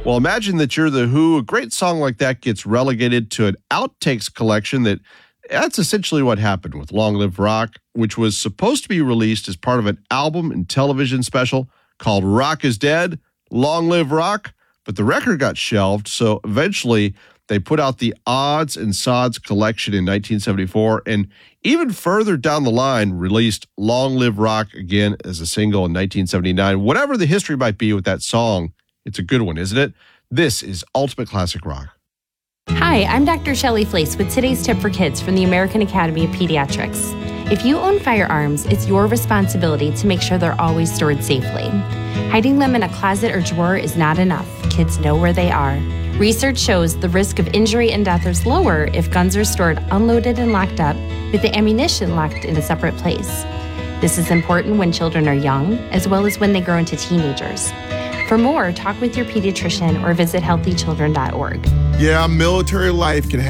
Well, imagine that you're The Who. A great song like that gets relegated to an outtakes collection. That's essentially what happened with Long Live Rock, which was supposed to be released as part of an album and television special called Rock is Dead, Long Live Rock, but the record got shelved, so eventually they put out the Odds and Sods collection in 1974, and even further down the line, released Long Live Rock again as a single in 1979. Whatever the history might be with that song, it's a good one, isn't it? This is Ultimate Classic Rock. Hi, I'm Dr. Shelley Flace with today's tip for kids from the American Academy of Pediatrics. If you own firearms, it's your responsibility to make sure they're always stored safely. Hiding them in a closet or drawer is not enough. Kids know where they are. Research shows the risk of injury and death is lower if guns are stored unloaded and locked up, with the ammunition locked in a separate place. This is important when children are young, as well as when they grow into teenagers. For more, talk with your pediatrician or visit healthychildren.org. Yeah, military life can